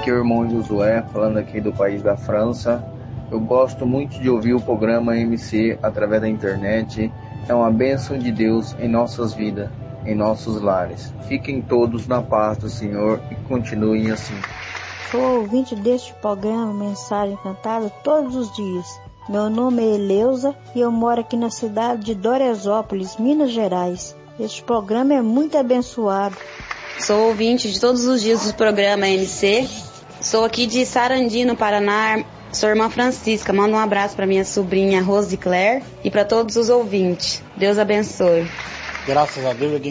aqui é o irmão Josué, falando aqui do país da França. Eu gosto muito de ouvir o programa MC através da internet. É uma bênção de Deus em nossas vidas, em nossos lares. Fiquem todos na paz do Senhor e continuem assim. Sou ouvinte deste programa Mensagem Cantada todos os dias. Meu nome é Eleusa e eu moro aqui na cidade de Doresópolis, Minas Gerais. Este programa é muito abençoado. Sou ouvinte de todos os dias do programa MC. Sou aqui de Sarandi, no Paraná. Sou irmã Francisca. Manda um abraço para minha sobrinha Rose Claire e para todos os ouvintes. Deus abençoe. Graças a Deus.